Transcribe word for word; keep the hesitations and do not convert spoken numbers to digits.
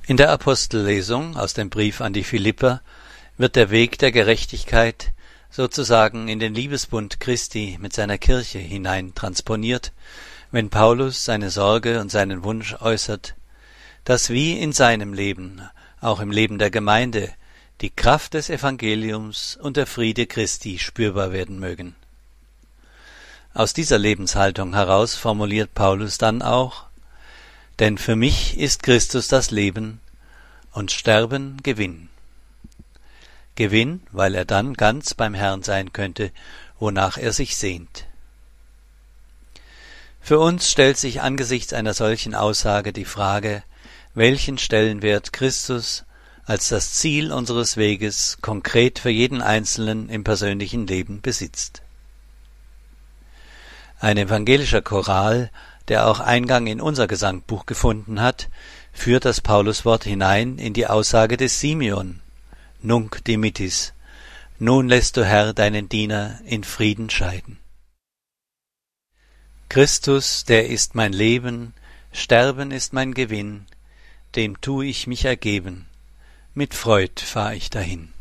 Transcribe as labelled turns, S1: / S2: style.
S1: In der Apostellesung aus dem Brief an die Philipper wird der Weg der Gerechtigkeit sozusagen in den Liebesbund Christi mit seiner Kirche hinein transponiert, wenn Paulus seine Sorge und seinen Wunsch äußert, dass wie in seinem Leben, auch im Leben der Gemeinde, die Kraft des Evangeliums und der Friede Christi spürbar werden mögen. Aus dieser Lebenshaltung heraus formuliert Paulus dann auch: Denn für mich ist Christus das Leben und Sterben Gewinn. Gewinn, weil er dann ganz beim Herrn sein könnte, wonach er sich sehnt. Für uns stellt sich angesichts einer solchen Aussage die Frage, welchen Stellenwert Christus als das Ziel unseres Weges konkret für jeden Einzelnen im persönlichen Leben besitzt. Ein evangelischer Choral, der auch Eingang in unser Gesangbuch gefunden hat, führt das Pauluswort hinein in die Aussage des Simeon: Nunc dimittis, nun lässt du, Herr, deinen Diener in Frieden scheiden. Christus, der ist mein Leben, Sterben ist mein Gewinn, dem tu ich mich ergeben, mit Freud fahr ich dahin.